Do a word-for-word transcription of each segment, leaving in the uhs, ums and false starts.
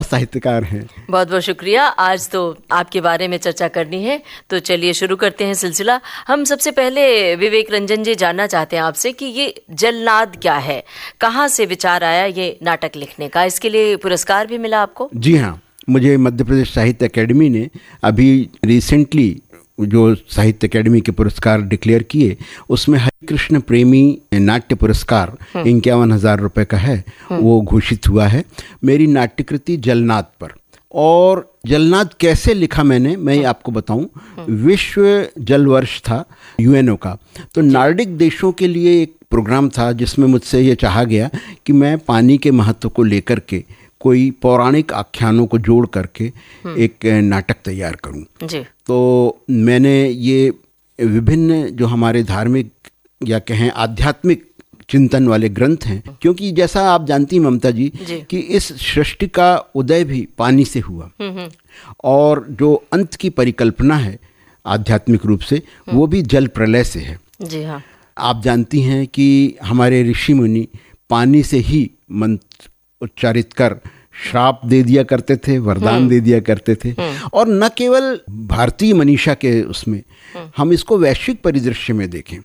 साहित्यकार हैं। बहुत बहुत शुक्रिया। आज तो आपके बारे में चर्चा करनी है, तो चलिए शुरू करते हैं सिलसिला। हम सबसे पहले विवेक रंजन जी जानना चाहते हैं आपसे कि ये जलनाद क्या है, कहाँ से विचार आया ये नाटक लिखने का? इसके लिए पुरस्कार भी मिला आपको? जी हाँ, मुझे मध्य प्रदेश साहित्य अकेडमी ने अभी रिसेंटली जो साहित्य अकेडमी के पुरस्कार डिक्लेयर किए, उसमें हरिकृष्ण प्रेमी नाट्य पुरस्कार इक्यावन हजार रुपये का है, वो घोषित हुआ है मेरी नाट्यकृति जलनाद पर। और जलनाद कैसे लिखा मैंने, मैं आपको बताऊं। विश्व जल वर्ष था यूएनओ का, तो नार्डिक देशों के लिए एक प्रोग्राम था जिसमें मुझसे ये चाहा गया कि मैं पानी के महत्व को लेकर के कोई पौराणिक आख्यानों को जोड़ करके एक नाटक तैयार करूं। जी। तो मैंने ये विभिन्न जो हमारे धार्मिक या कहें आध्यात्मिक चिंतन वाले ग्रंथ हैं, क्योंकि जैसा आप जानती ममता जी, जी कि इस सृष्टि का उदय भी पानी से हुआ और जो अंत की परिकल्पना है आध्यात्मिक रूप से वो भी जल प्रलय से है। जी हाँ। आप जानती हैं कि हमारे ऋषि मुनि पानी से ही मंत्र उच्चारित कर श्राप दे दिया करते थे, वरदान दे दिया करते थे। और न केवल भारतीय मनीषा के उसमें, हम इसको वैश्विक परिदृश्य में देखें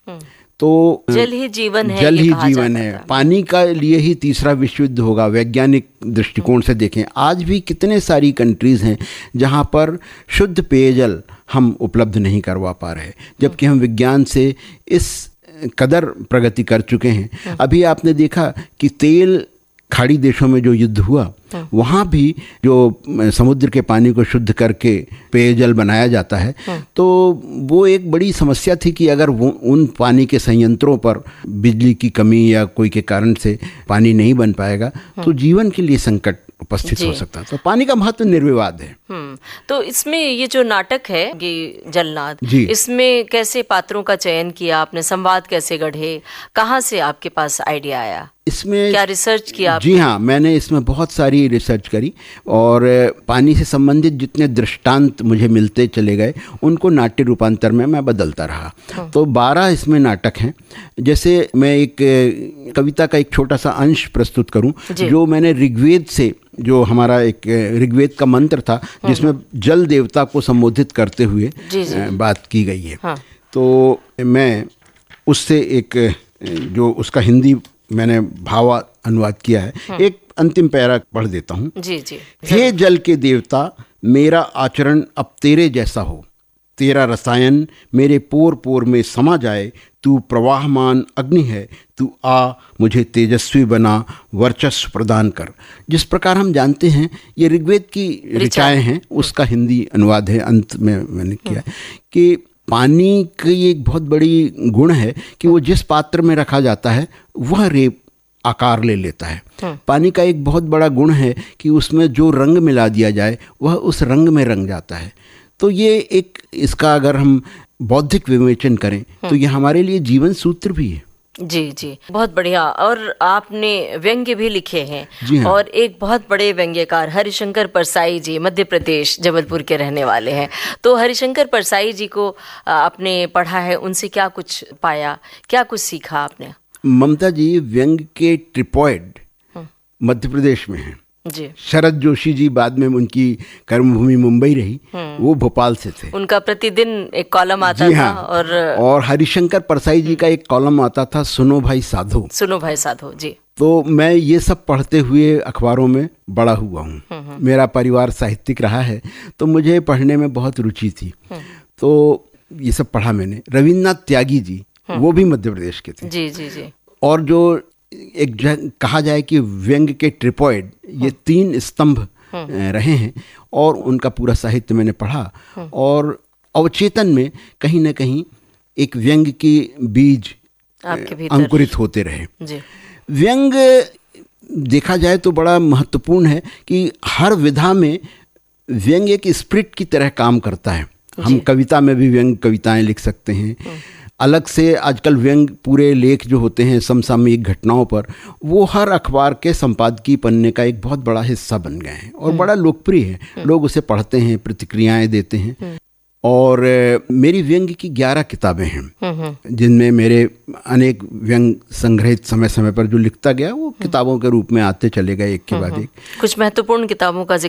तो जल ही जीवन है, जल ही जीवन है। पानी का लिए ही तीसरा विश्व युद्ध होगा। वैज्ञानिक दृष्टिकोण से देखें, आज भी कितने सारी कंट्रीज हैं जहां पर शुद्ध पेयजल हम उपलब्ध नहीं करवा पा रहे, जबकि हम विज्ञान से इस कदर प्रगति कर चुके हैं। अभी आपने देखा कि तेल खाड़ी देशों में जो युद्ध हुआ, वहाँ भी जो समुद्र के पानी को शुद्ध करके पेयजल बनाया जाता है, तो वो एक बड़ी समस्या थी कि अगर वो उन पानी के संयंत्रों पर बिजली की कमी या कोई के कारण से पानी नहीं बन पाएगा तो जीवन के लिए संकट उपस्थित हो सकता है। तो पानी का महत्व निर्विवाद है। हम्म तो इसमें ये जो नाटक है ये जलनाद, इसमें कैसे पात्रों का चयन किया आपने, संवाद कैसे गढ़े, कहाँ से आपके पास आइडिया आया, इसमें क्या रिसर्च किया आपने? जी हाँ, मैंने इसमें बहुत सारी रिसर्च करी और पानी से संबंधित जितने दृष्टांत मुझे मिलते चले गए उनको नाट्य रूपांतर में मैं बदलता रहा। हाँ। तो बारह इसमें नाटक हैं। जैसे मैं एक कविता का एक छोटा सा अंश प्रस्तुत करूं जो मैंने ऋग्वेद से, जो हमारा एक ऋग्वेद का मंत्र था जिसमें जल देवता को संबोधित करते हुए जी जी। बात की गई है। हाँ। तो मैं उससे एक जो उसका हिंदी मैंने भाव अनुवाद किया है, एक अंतिम पैरा पढ़ देता हूँ। जी जी। हे जल के देवता, मेरा आचरण अब तेरे जैसा हो, तेरा रसायन मेरे पोर पोर में समा जाए, तू प्रवाहमान अग्नि है, तू आ मुझे तेजस्वी बना, वर्चस्व प्रदान कर। जिस प्रकार हम जानते हैं ये ऋग्वेद की ऋचाएं हैं, उसका हिंदी अनुवाद है, अंत में मैंने किया कि पानी की एक बहुत बड़ी गुण है कि वो जिस पात्र में रखा जाता है वह रेप आकार ले लेता है। पानी का एक बहुत बड़ा गुण है कि उसमें जो रंग मिला दिया जाए वह उस रंग में रंग जाता है। तो ये एक, इसका अगर हम बौद्धिक विवेचन करें तो ये हमारे लिए जीवन सूत्र भी है। जी जी, बहुत बढ़िया। और आपने व्यंग्य भी लिखे हैं। हाँ। और एक बहुत बड़े व्यंग्यकार हरिशंकर परसाई जी मध्य प्रदेश जबलपुर के रहने वाले हैं। तो हरिशंकर परसाई जी को आपने पढ़ा है, उनसे क्या कुछ पाया, क्या कुछ सीखा आपने? ममता जी, व्यंग्य के ट्रिपॉइड मध्य प्रदेश में हैं। जी। शरद जोशी जी, बाद में उनकी कर्मभूमि मुंबई रही, वो भोपाल से थे। उनका प्रतिदिन एक कॉलम आता था। हाँ। और और हरिशंकर परसाई जी का एक कॉलम आता था, सुनो भाई साधो। सुनो भाई साधो जी। तो मैं ये सब पढ़ते हुए अखबारों में बड़ा हुआ हूँ। मेरा परिवार साहित्यिक रहा है तो मुझे पढ़ने में बहुत रुचि थी, तो ये सब पढ़ा मैंने। रविन्द्रनाथ त्यागी जी, वो भी मध्य प्रदेश के थे। जी जी जी। और जो एक कहा जाए कि व्यंग्य के ट्रिपॉइड, ये तीन स्तंभ रहे हैं और उनका पूरा साहित्य मैंने पढ़ा और अवचेतन में कहीं ना कहीं एक व्यंग्य की बीज अंकुरित होते रहे। जी। व्यंग्य देखा जाए तो बड़ा महत्वपूर्ण है कि हर विधा में व्यंग्य एक स्प्रिट की तरह काम करता है। हम कविता में भी व्यंग्य कविताएं लिख सकते हैं। अलग से आजकल व्यंग्य पूरे लेख जो होते हैं समसामयिक घटनाओं पर, वो हर अखबार के संपादकीय पन्ने का एक बहुत बड़ा हिस्सा बन गए हैं और बड़ा लोकप्रिय है। लोग उसे पढ़ते हैं, प्रतिक्रियाएं देते हैं। और मेरी व्यंग्य की ग्यारह किताबें हैं जिनमें मेरे अनेक व्यंग्य संग्रहित समय समय पर जो लिखता गया वो किताबों के रूप में आते चले गए एक के बाद एक। कुछ महत्वपूर्ण किताबों का जिक्र